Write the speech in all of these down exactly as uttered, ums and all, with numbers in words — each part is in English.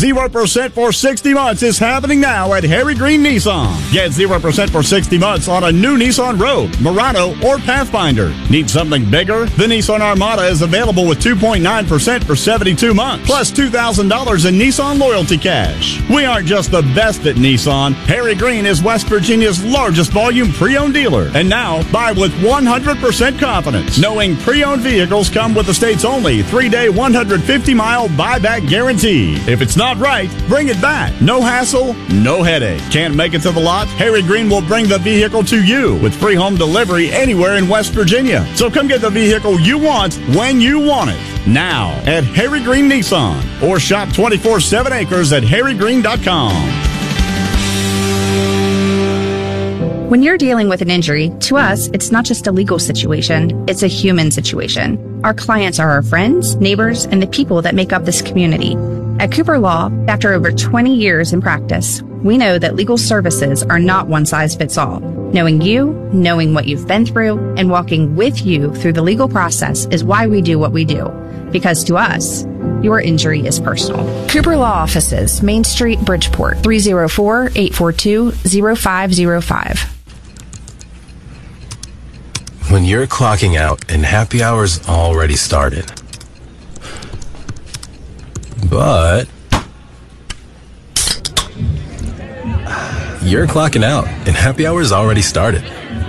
zero percent for sixty months is happening now at Harry Green Nissan. Get zero percent for sixty months on a new Nissan Rogue, Murano, or Pathfinder. Need something bigger? The Nissan Armada is available with two point nine percent for seventy-two months, plus two thousand dollars in Nissan loyalty cash. We aren't just the best at Nissan. Harry Green is West Virginia's largest volume pre-owned dealer. And now, buy with one hundred percent confidence, knowing pre-owned vehicles come with the state's only three-day, one hundred fifty mile buyback guarantee. If it's not right, bring it back. No hassle, no headache. Can't make it to the lot? Harry Green will bring the vehicle to you with free home delivery anywhere in West Virginia. So come get the vehicle you want when you want it. Now at Harry Green Nissan, or shop twenty-four seven acres at harry green dot com. When you're dealing with an injury, to us, it's not just a legal situation, it's a human situation. Our clients are our friends, neighbors, and the people that make up this community. At Cooper Law, after over twenty years in practice, we know that legal services are not one size fits all. Knowing you, knowing what you've been through, and walking with you through the legal process is why we do what we do. Because to us, your injury is personal. Cooper Law Offices, Main Street, Bridgeport, three oh four, eight four two, oh five oh five. When you're clocking out and happy hour's already started. But you're clocking out and happy hour's already started.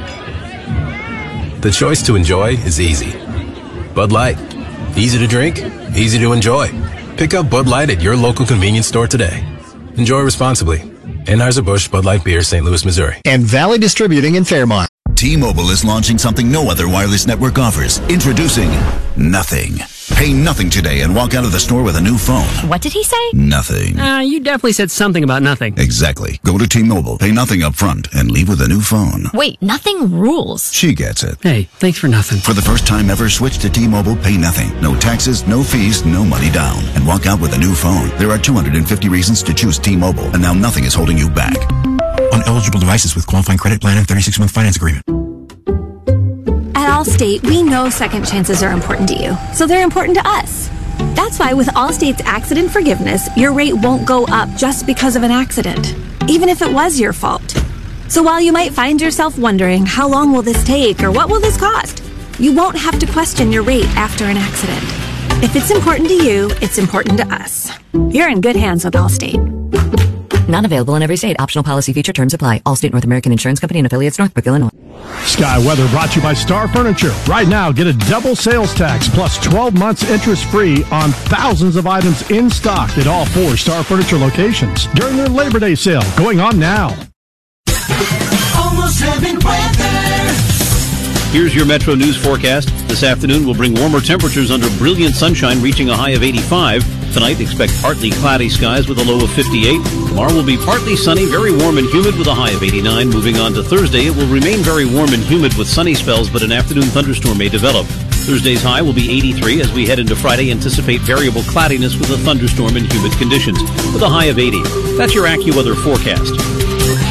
The choice to enjoy is easy. Bud Light. Easy to drink, easy to enjoy. Pick up Bud Light at your local convenience store today. Enjoy responsibly. Anheuser-Busch Bud Light Beer, Saint Louis, Missouri. And Valley Distributing in Fairmont. T-Mobile is launching something no other wireless network offers. Introducing Nothing. Pay nothing today and walk out of the store with a new phone. What did he say? Nothing. Uh, you definitely said something about nothing. Exactly. Go to T-Mobile, pay nothing up front, and leave with a new phone. Wait, nothing rules. She gets it. Hey, thanks for nothing. For the first time ever, switch to T-Mobile, pay nothing. No taxes, no fees, no money down. And walk out with a new phone. There are two hundred fifty reasons to choose T-Mobile, and now nothing is holding you back. On eligible devices with qualifying credit plan and thirty-six month finance agreement. At Allstate, we know second chances are important to you, so they're important to us. That's why with Allstate's accident forgiveness, your rate won't go up just because of an accident, even if it was your fault. So while you might find yourself wondering, how long will this take or what will this cost, you won't have to question your rate after an accident. If it's important to you, it's important to us. You're in good hands with Allstate. Not available in every state. Optional policy feature terms apply. Allstate North American Insurance Company and affiliates, Northbrook, Illinois. Sky Weather brought to you by Star Furniture. Right now, get a double sales tax plus twelve months interest free on thousands of items in stock at all four Star Furniture locations during their Labor Day sale going on now. Almost Heaven weather. Here's your Metro News forecast. This afternoon will bring warmer temperatures under brilliant sunshine, reaching a high of eighty-five. Tonight, expect partly cloudy skies with a low of fifty-eight. Tomorrow will be partly sunny, very warm and humid with a high of eighty-nine. Moving on to Thursday, it will remain very warm and humid with sunny spells, but an afternoon thunderstorm may develop. Thursday's high will be eighty-three. As we head into Friday, anticipate variable cloudiness with a thunderstorm and humid conditions with a high of eighty. That's your AccuWeather forecast.